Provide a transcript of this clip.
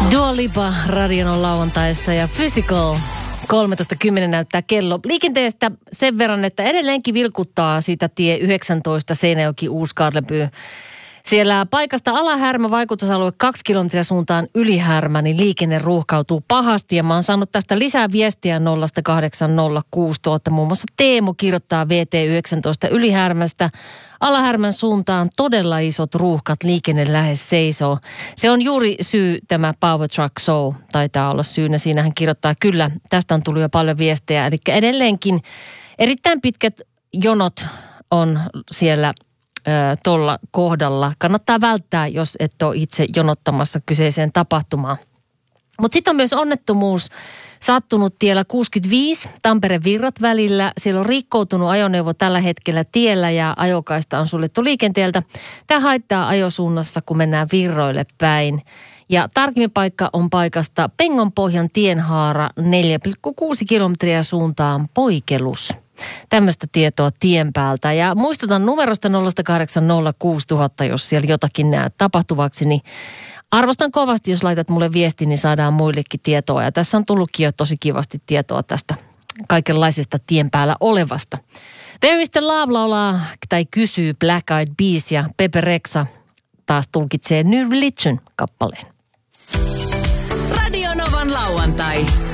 Dua Lipa radion lauantaissa ja Physical. 13.10 näyttää kello. Liikenteestä sen verran, että edelleenkin vilkuttaa siitä tie 19 Seinäjoki Uuskarlepyy. Siellä paikasta Alahärmä vaikutusalue 2 kilometriä suuntaan Ylihärmä, niin liikenne ruuhkautuu pahasti. Ja mä oon saanut tästä lisää viestiä 0806 000. Muun muassa Teemu kirjoittaa VT19 Ylihärmästä. Alahärmän suuntaan todella isot ruuhkat, liikenne lähes seisoo. Se on juuri syy tämä Power Truck Show, taitaa olla syynä. Siinä hän kirjoittaa, kyllä, tästä on tullut jo paljon viestejä. Eli edelleenkin erittäin pitkät jonot on siellä tuolla kohdalla. Kannattaa välttää, jos et ole itse jonottamassa kyseiseen tapahtumaan. Mutta sitten on myös onnettomuus sattunut tiellä 65 Tampere-Virrat välillä. Siellä on rikkoutunut ajoneuvo tällä hetkellä tiellä ja ajokaista on suljettu liikenteeltä. Tämä haittaa ajosuunnassa, kun mennään Virroille päin. Ja tarkemmin paikka on paikasta Pengonpohjan tienhaara 4,6 kilometriä suuntaan Poikelus. Tämmöistä tietoa tien päältä. Ja muistutan numerosta 0806 000, jos siellä jotakin näet tapahtuvaksi, niin arvostan kovasti, jos laitat mulle viesti, niin saadaan muillekin tietoa. Ja tässä on tullutkin jo tosi kivasti tietoa tästä kaikenlaisesta tien päällä olevasta. There is the Love laulaa tai kysyy Black Eyed Peas ja Pepe Rexha taas tulkitsee New Religion -kappaleen. Radio Novan lauantai.